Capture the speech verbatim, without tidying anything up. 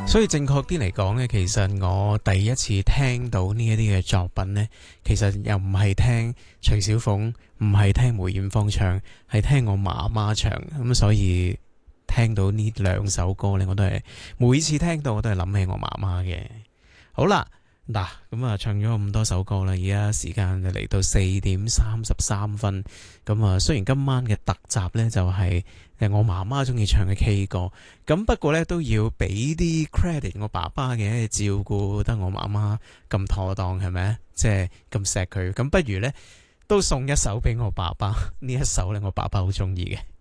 所以正確啲嚟講呢，其實我第一次聽到呢一啲嘅作品呢，其實又唔係聽徐小鳳，唔係聽梅艷芳唱，係聽我媽媽唱。咁所以聽到呢兩首歌呢，我都係每次聽到我都係諗起我媽媽嘅。好啦，嗱咁啊，唱咗咁多首歌啦，而家時間就嚟到四點三十三分。咁啊，雖然今晚嘅特集呢就係、是、誒我媽媽中意唱嘅 K 歌，咁不過呢都要俾啲 credit 我爸爸嘅，照顧得我媽媽咁妥當，係咪？即係咁錫佢，咁不如呢都送一首俾我爸爸，呢一首呢我爸爸好中意嘅。